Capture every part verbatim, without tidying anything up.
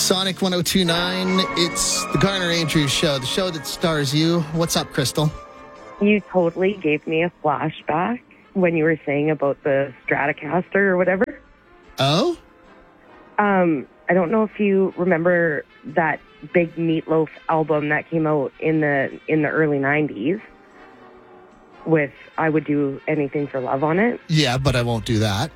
Sonic one oh two point nine. It's the Garner Andrews Show, the show that stars you. What's up, Crystal? You totally gave me a flashback when you were saying about the Stratocaster or whatever. Oh? Um, I don't know if you remember that big Meatloaf album that came out in the in the early nineties with I Would Do Anything for Love on it. Yeah, but I won't do that.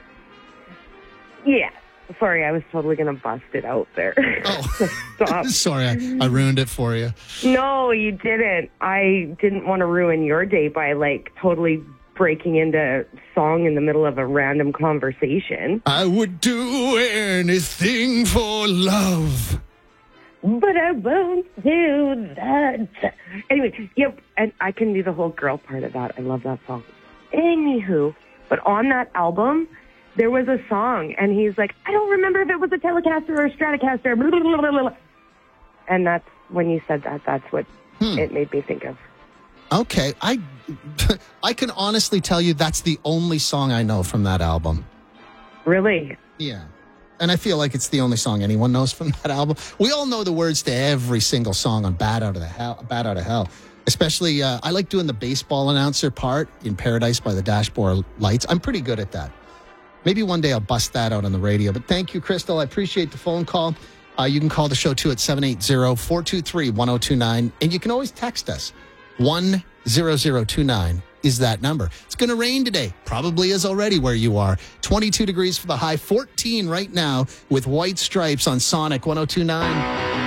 Yeah. Sorry, I was totally going to bust it out there. Oh, Stop. Sorry, I, I ruined it for you. No, you didn't. I didn't want to ruin your day by, like, totally breaking into song in the middle of a random conversation. I would do anything for love. But I won't do that. Anyway, yep, and I can do the whole girl part of that. I love that song. Anywho, but on that album, there was a song, and he's like, I don't remember if it was a Telecaster or a Stratocaster. Blah, blah, blah, blah, blah. And that's when you said that, that's what hmm. it made me think of. Okay, I, I can honestly tell you that's the only song I know from that album. Really? Yeah. And I feel like it's the only song anyone knows from that album. We all know the words to every single song on Bad Out of the Hell, Bad Out of Hell. Especially, uh, I like doing the baseball announcer part in Paradise by the Dashboard Lights. I'm pretty good at that. Maybe one day I'll bust that out on the radio. But thank you, Crystal. I appreciate the phone call. Uh, you can call the show, too, at seven eight zero, four two three, one zero two nine. And you can always text us. one zero zero two nine is that number. It's going to rain today. Probably is already where you are. twenty-two degrees for the high. fourteen right now with White Stripes on Sonic one oh two point nine.